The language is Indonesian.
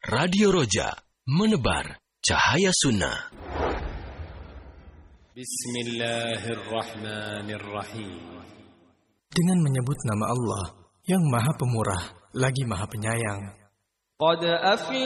Radio Roja, menebar cahaya sunnah. Bismillahirrahmanirrahim. Dengan menyebut nama Allah yang Maha Pemurah lagi Maha Penyayang. Qad aflaha